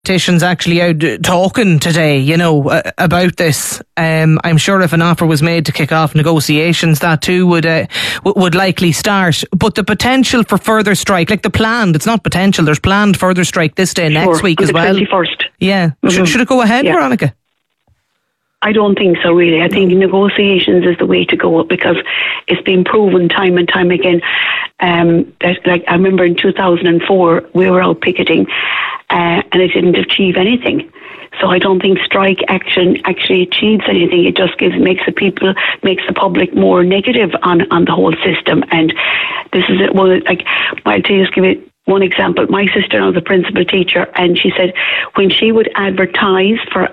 politicians actually out talking today, about this. I'm sure if an offer was made to kick off negotiations, that too would likely start. But the potential for further strike, like the planned, it's not potential, there's planned further strike this day next week as well. 21st. Yeah. Mm-hmm. Should it go ahead, Veronica? I don't think so, really. I think negotiations is the way to go because it's been proven time and time again. Like I remember in 2004, we were out picketing and it didn't achieve anything. So I don't think strike action actually achieves anything. It just makes the public more negative on the whole system. And this is it. Well, like I'll just give it one example. My sister was a principal teacher, and she said when she would advertise for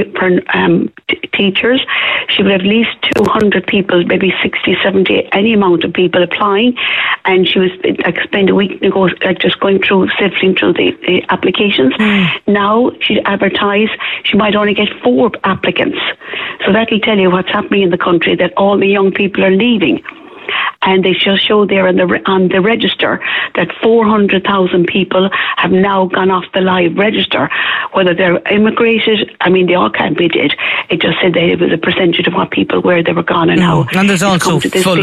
teachers, she would have at least 200 people, maybe 60, 70, any amount of people applying, and she was spend a week just going through, sifting through the applications. Now she'd advertise, she might only get 4 applicants. So that'll tell you what's happening in the country, that all the young people are leaving. And they just show there on the register that 400,000 people have now gone off the live register. Whether they're immigrated, I mean, they all can't be did. It just said that it was a percentage of what people were, they were gone and how. And there's also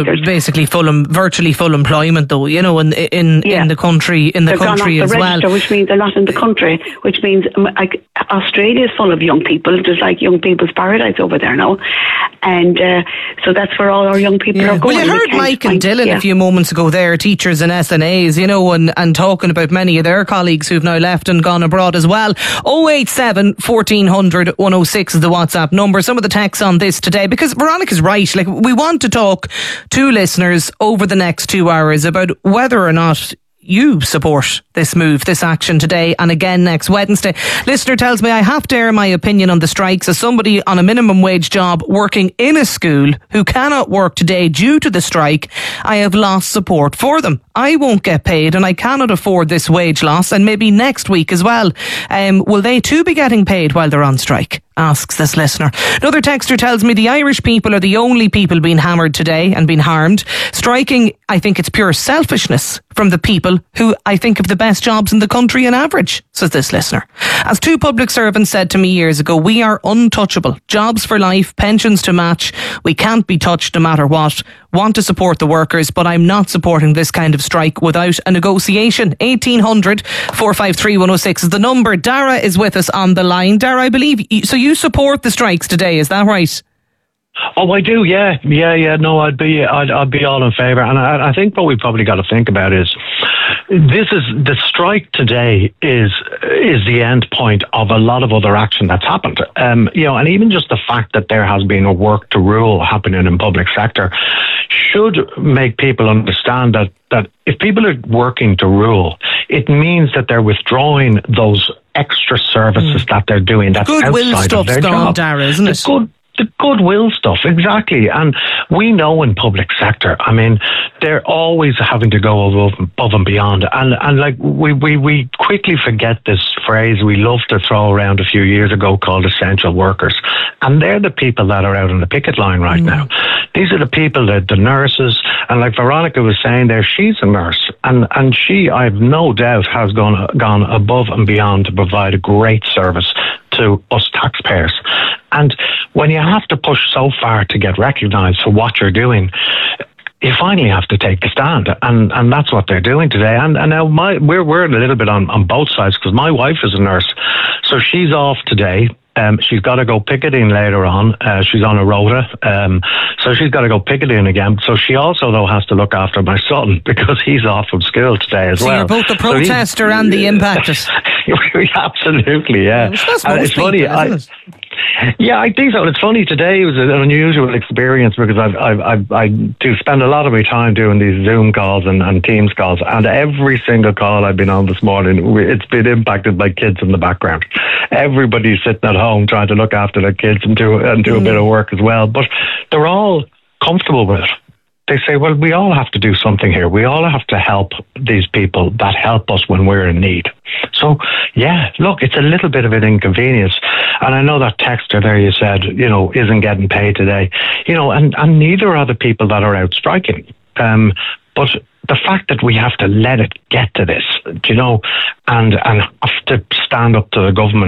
virtually full employment, though, in the country as well. Which means they're not in the country, which means like Australia is full of young people. There's like young people's paradise over there now. And so that's where all our young people are going. Well, you heard Mike and Dylan a few moments ago there, teachers and SNAs, and talking about many of their colleagues who've now left and gone abroad as well. 087 1400 106 is the WhatsApp number. Some of the texts on this today, because Veronica's right, like we want to talk to listeners over the next 2 hours about whether or not you support this move, this action today and again next Wednesday. Listener tells me I have to air my opinion on the strikes as somebody on a minimum wage job working in a school who cannot work today due to the strike. I have lost support for them. I won't get paid and I cannot afford this wage loss, and maybe next week as well. Will they too be getting paid while they're on strike? Asks this listener. Another texter tells me the Irish people are the only people being hammered today and being harmed. Striking, I think it's pure selfishness from the people who I think have the best jobs in the country on average, says this listener. As 2 public servants said to me years ago, we are untouchable. Jobs for life, pensions to match. We can't be touched no matter what. Want to support the workers, but I'm not supporting this kind of strike without a negotiation. 1800 453 106 is the number. Dara is with us on the line. Dara, I believe, so you support the strikes today, is that right? Oh, I do, yeah. No, I'd be all in favour. And I think what we probably got to think about is the strike today is the end point of a lot of other action that's happened. And even just the fact that there has been a work to rule happening in public sector should make people understand that if people are working to rule, it means that they're withdrawing those extra services that they're doing. That's goodwill outside of their gone, job. Dara, isn't it? The goodwill stuff, exactly. And we know in public sector, I mean, they're always having to go above and beyond. And like we quickly forget this phrase we loved to throw around a few years ago called essential workers. And they're the people that are out on the picket line right now. These are the people, the nurses, and like Veronica was saying there, she's a nurse. And she, I've no doubt, has gone above and beyond to provide a great service to us taxpayers. And when you have to push so far to get recognised for what you're doing, you finally have to take a stand, and that's what they're doing today. And now we're a little bit on both sides, because my wife is a nurse, so she's off today. She's got to go picketing later on. She's on a rota, so she's got to go picketing again. So she also, though, has to look after my son because he's off from school today as well. So you're both the protester and the impacted. Absolutely, yeah. It's funny. Yeah, I think so. It's funny, today was an unusual experience because I do spend a lot of my time doing these Zoom calls and Teams calls, and every single call I've been on this morning, it's been impacted by kids in the background. Everybody's sitting at home trying to look after their kids and do a bit of work as well, but they're all comfortable with it. They say, well, we all have to do something here. We all have to help these people that help us when we're in need. So, yeah, look, it's a little bit of an inconvenience. And I know that texter there you said, isn't getting paid today. And neither are the people that are out striking. But But the fact that we have to let it get to this, and have to stand up to the government